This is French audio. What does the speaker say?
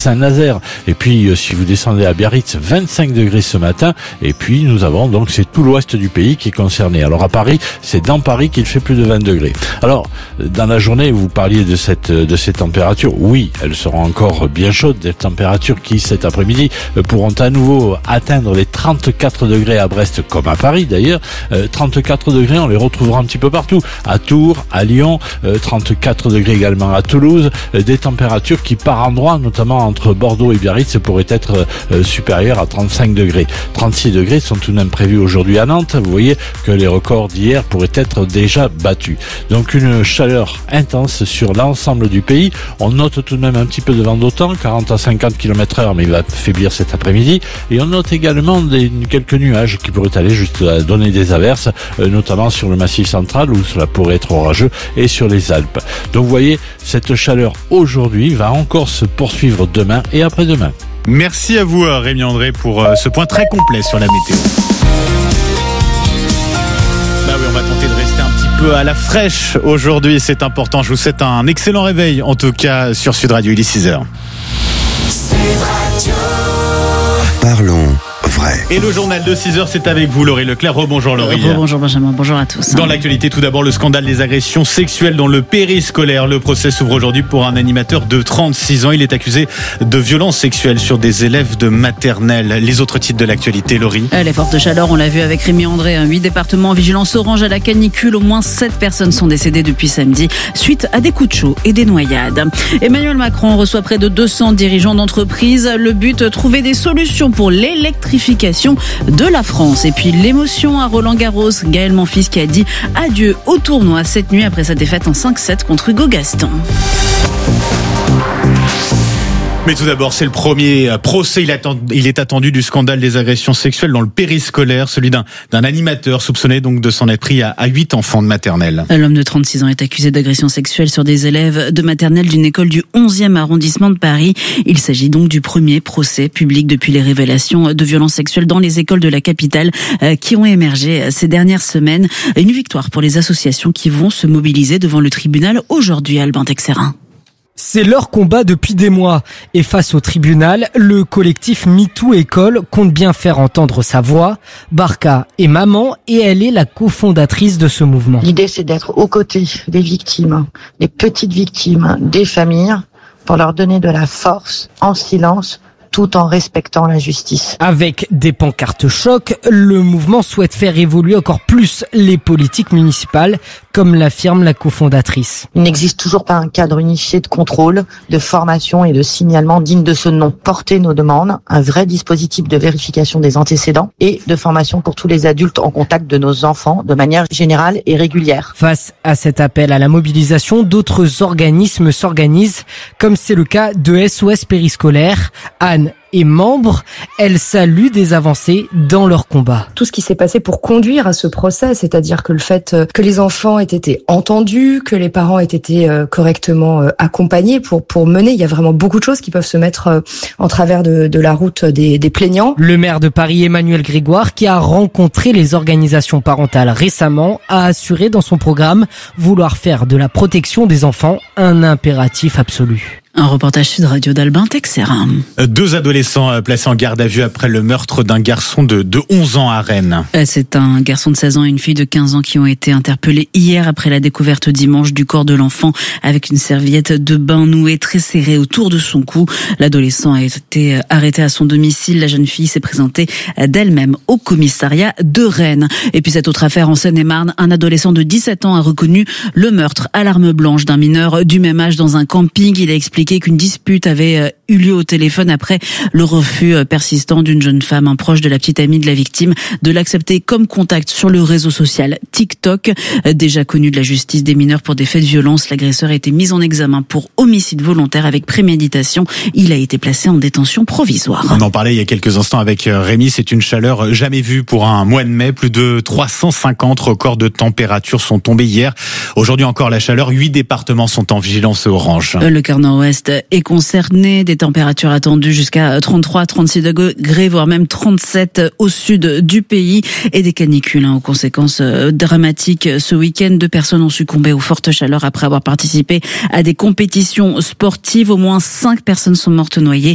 Saint-Nazaire. Et puis, si vous descendez à Biarritz, 25 degrés ce matin. Et puis, nous avons donc, c'est tout l'ouest du pays qui est concerné. Alors, à Paris, c'est dans Paris qu'il fait plus de 20 degrés. Alors, dans la journée, vous parliez de ces températures. Oui, elles seront encore bien chaudes, des températures qui, cet après-midi, pourront à nouveau atteindre les 34 degrés à Brest, comme à Paris d'ailleurs. 34 degrés, on les retrouvera un petit peu partout. À Tours, à Lyon, 34 degrés également à Toulouse. Des températures qui, par endroits, notamment entre Bordeaux et Biarritz, pourraient être supérieures à 35 degrés. 36 degrés sont tout de même prévus aujourd'hui à Nantes. Vous voyez que les records d'hier pourraient être déjà battus. Donc une chaleur intense sur l'ensemble du pays. On note tout de même un petit peu de vent d'automne, 40 à 50 km/h, mais il va faiblir cet après-midi. Et on note également quelques nuages qui pourraient aller jusqu'à donner des averses, notamment sur le Massif central où cela pourrait être orageux et sur les Alpes. Donc vous voyez, cette chaleur aujourd'hui va encore se poursuivre demain et après-demain. Merci à vous Rémi André pour ce point très complet sur la météo. Bah oui, on va tenter de rester un petit peu à la fraîche aujourd'hui, c'est important. Je vous souhaite un excellent réveil, en tout cas sur Sud Radio, il est 6h. Sud Radio. Parlons vrai. Et le journal de 6h, c'est avec vous, Laurie Leclerc. Rebonjour Laurie. Bonjour Benjamin, bonjour à tous. Dans l'actualité, tout d'abord, le scandale des agressions sexuelles dans le périscolaire. Le procès s'ouvre aujourd'hui pour un animateur de 36 ans. Il est accusé de violences sexuelles sur des élèves de maternelle. Les autres titres de l'actualité, Laurie. Les fortes chaleurs, on l'a vu avec Rémi André. 8 départements en vigilance orange à la canicule. Au moins 7 personnes sont décédées depuis samedi suite à des coups de chaud et des noyades. Emmanuel Macron reçoit près de 200 dirigeants d'entreprises. Le but, trouver des solutions pour l'électrification de la France. Et puis l'émotion à Roland-Garros, Gaël Monfils qui a dit adieu au tournoi cette nuit après sa défaite en 5-7 contre Hugo Gaston. Mais tout d'abord, c'est le premier procès. Il est attendu du scandale des agressions sexuelles dans le périscolaire, celui d'un animateur soupçonné donc de s'en être pris à 8 enfants de maternelle. L'homme de 36 ans est accusé d'agression sexuelle sur des élèves de maternelle d'une école du 11e arrondissement de Paris. Il s'agit donc du premier procès public depuis les révélations de violences sexuelles dans les écoles de la capitale qui ont émergé ces dernières semaines. Une victoire pour les associations qui vont se mobiliser devant le tribunal aujourd'hui à Albin Texerin. C'est leur combat depuis des mois. Et face au tribunal, le collectif MeToo École compte bien faire entendre sa voix. Barca est maman et elle est la cofondatrice de ce mouvement. L'idée, c'est d'être aux côtés des victimes, des petites victimes, des familles, pour leur donner de la force en silence, tout en respectant la justice. Avec des pancartes choc, le mouvement souhaite faire évoluer encore plus les politiques municipales, comme l'affirme la cofondatrice. Il n'existe toujours pas un cadre unifié de contrôle, de formation et de signalement digne de ce nom. Porter nos demandes, un vrai dispositif de vérification des antécédents et de formation pour tous les adultes en contact de nos enfants de manière générale et régulière. Face à cet appel à la mobilisation, d'autres organismes s'organisent, comme c'est le cas de SOS Périscolaire. Anne est membre, elle salue des avancées dans leur combat. Tout ce qui s'est passé pour conduire à ce procès, c'est-à-dire que le fait que les enfants aient été entendus, que les parents aient été correctement accompagnés pour mener, il y a vraiment beaucoup de choses qui peuvent se mettre en travers de la route des plaignants. Le maire de Paris, Emmanuel Grégoire, qui a rencontré les organisations parentales récemment, a assuré dans son programme vouloir faire de la protection des enfants un impératif absolu. Un reportage Sud Radio d'Albin Texerin. 2 adolescents placés en garde à vue après le meurtre d'un garçon de 11 ans à Rennes. C'est un garçon de 16 ans et une fille de 15 ans qui ont été interpellés hier après la découverte dimanche du corps de l'enfant avec une serviette de bain nouée très serrée autour de son cou. L'adolescent a été arrêté à son domicile. La jeune fille s'est présentée d'elle-même au commissariat de Rennes. Et puis cette autre affaire en Seine-et-Marne, un adolescent de 17 ans a reconnu le meurtre à l'arme blanche d'un mineur du même âge dans un camping. Il a expliqué qu'une dispute avait eu lieu au téléphone après le refus persistant d'une jeune femme, un proche de la petite amie de la victime, de l'accepter comme contact sur le réseau social TikTok. Déjà connu de la justice des mineurs pour des faits de violence, l'agresseur a été mis en examen pour homicide volontaire avec préméditation. Il a été placé en détention provisoire. On en parlait il y a quelques instants avec Rémi, c'est une chaleur jamais vue pour un mois de mai. Plus de 350 records de température sont tombés hier. Aujourd'hui encore la chaleur, 8 départements sont en vigilance orange. Le cœur nord-ouest est concerné, des températures attendues jusqu'à 33, 36 degrés, voire même 37 au sud du pays et des canicules aux conséquences dramatiques. Ce week-end, 2 personnes ont succombé aux fortes chaleurs après avoir participé à des compétitions sportives. Au moins 5 personnes sont mortes noyées